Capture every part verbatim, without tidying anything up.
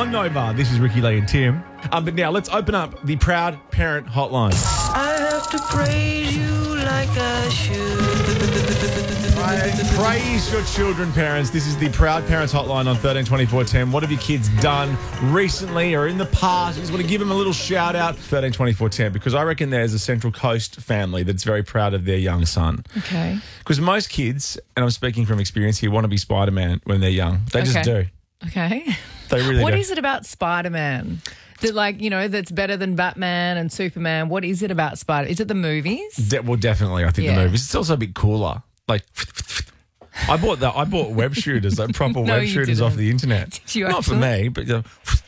Long Nova. This is Ricky Lee and Tim. Um, but now let's open up the Proud Parent Hotline. I have to praise you like I should. Right. Praise your children, parents. This is the Proud Parents Hotline on thirteen twenty-four ten. What have your kids done recently or in the past? You just want to give them a little shout out. thirteen twenty-four ten, because I reckon there's a Central Coast family that's very proud of their young son. Okay. Because most kids, and I'm speaking from experience here, want to be Spider-Man when they're young. They Okay. just do. Okay. They really What do. is it about Spider-Man that, like, you know, that's better than Batman and Superman? What is it about Spider? Is it the movies? De- well, definitely. I think Yeah. the movies. It's also a bit cooler. Like, I bought that. I bought web shooters, like proper No, web you shooters off didn't. the internet. Did you Not for actually? me, but. You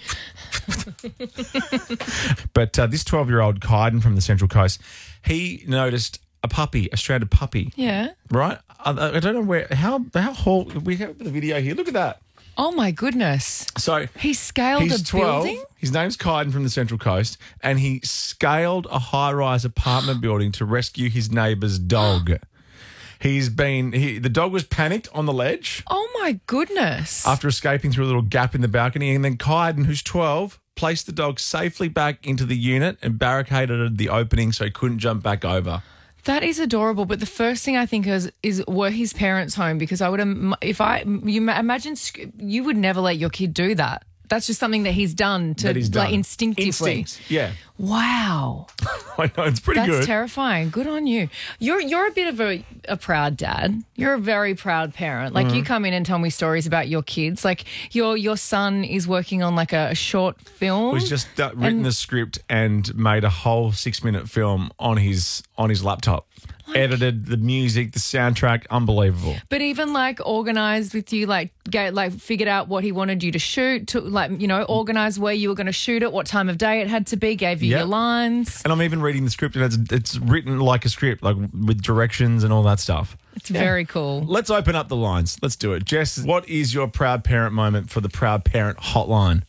know, but uh, this twelve-year-old Kaiden from the Central Coast, he noticed a puppy, a stranded puppy. Yeah. Right. I, I don't know where. How? How? Whole, we have the video here. Look at that. Oh, my goodness. So He scaled he's a twelve. building? His name's Kaiden from the Central Coast, and he scaled a high-rise apartment building to rescue his neighbour's dog. He's been he, the dog was panicked on the ledge Oh, my goodness. after escaping through a little gap in the balcony, and then Kaiden, who's twelve, placed the dog safely back into the unit and barricaded the opening so he couldn't jump back over. That is adorable, but the first thing I think is, is were his parents home? Because I would, im- if I, you ma- imagine, sc- you would never let your kid do that. That's just something that he's done to, That he's like, done. instinctively. Instinct. Yeah, Wow. I know, it's pretty That's good. terrifying. Good on you. You're you're a bit of a, a proud dad. You're a very proud parent. Like, Mm-hmm. you come in and tell me stories about your kids. Like, your your son is working on like a, a short film. He's just uh, written And- the script and made a whole six-minute film on his on his laptop. Edited the music, the soundtrack, unbelievable. But even like organized with you, like get, like figured out what he wanted you to shoot, to like, you know, organized where you were going to shoot it, what time of day it had to be, gave you Yep. your lines. And I'm even reading the script, and it's it's written like a script, like with directions and all that stuff. It's very cool. Let's open up the lines. Let's do it. Jess, what is your proud parent moment for the Proud Parent Hotline?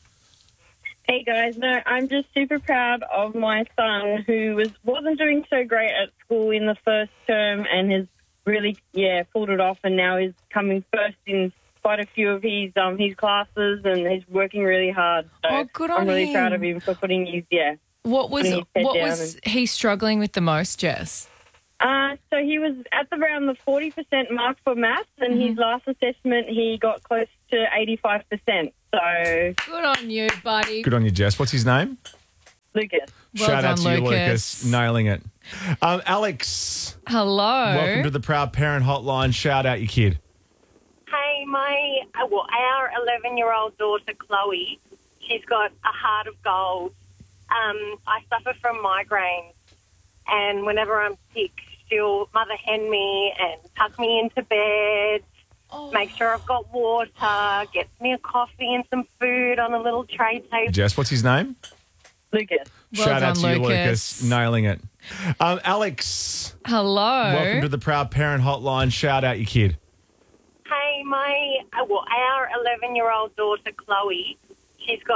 Hey guys, no, I'm just super proud of my son who was wasn't doing so great at school in the first term and has really yeah pulled it off, and now is coming first in quite a few of his um his classes, and he's working really hard. So Oh, good on I'm really him. proud of him for putting his yeah. What was Putting his head what down was he struggling with the most, Jess? Uh, so he was at around the forty percent mark for maths, and his last assessment he got close to eighty-five percent. So Good on you, buddy. Good on you, Jess. What's his name? Lucas. Well Shout out done, to you, Lucas. Lucas. Nailing it. Um, Alex, Hello. welcome to the Proud Parent Hotline. Shout out your kid. Hey, my uh, well, our eleven-year-old daughter Chloe, she's got a heart of gold. Um, I suffer from migraines, and whenever I'm sick, she'll mother hen me and tuck me into bed. Oh. Make sure I've got water. Gets me a coffee and some food on a little tray table. Jess, what's his name? Lucas. Well Shout out done, to you, Lucas. Lucas. Nailing it. Um, Alex, Hello. welcome to the Proud Parent Hotline. Shout out your kid. Hey, my uh, well, our eleven-year-old daughter Chloe, she's got